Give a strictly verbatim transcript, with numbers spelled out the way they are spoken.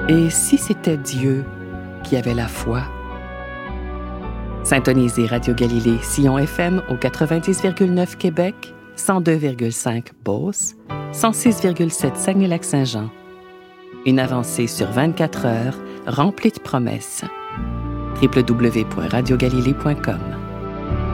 Et si c'était Dieu qui avait la foi? Syntonisez Radio Galilée Sion F M au quatre-vingt-dix virgule neuf Québec, cent deux virgule cinq Beauce, cent six virgule sept Saguenay-Lac-Saint-Jean. Une avancée sur vingt-quatre heures remplie de promesses. w w w point radio galilée point com